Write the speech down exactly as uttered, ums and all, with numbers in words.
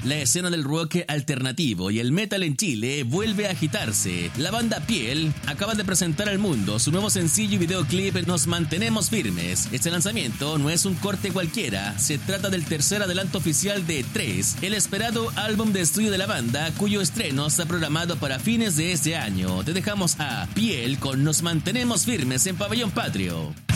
La escena del rock alternativo y el metal en Chile vuelve a agitarse. La banda Piel acaba de presentar al mundo su nuevo sencillo y videoclip Nos Mantenemos Firmes. Este lanzamiento no es un corte cualquiera, se trata del tercer adelanto oficial de tres, el esperado álbum de estudio de la banda, cuyo estreno está programado para fines de este año. Te dejamos a Piel con Nos Mantenemos Firmes en Pabellón Patrio.